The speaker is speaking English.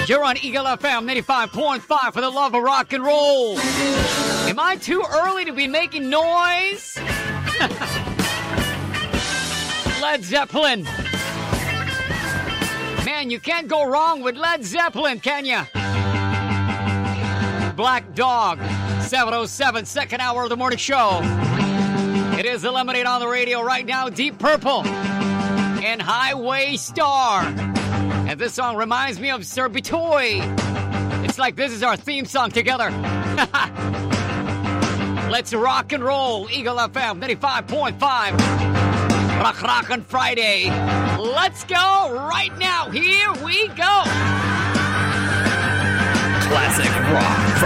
You're on Eagle FM 95.5 for the love of rock and roll. Am I too early to be making noise? Led Zeppelin. Man, you can't go wrong with Led Zeppelin, can you? Black Dog, 7:07, second hour of the morning show. It is the Lemonade on the radio right now, Deep Purple and Highway Star. And this song reminds me of Sir Bitoy. It's like this is our theme song together. Let's rock and roll. Eagle FM 95.5. Rock on Friday. Let's go right now. Here we go. Classic rock.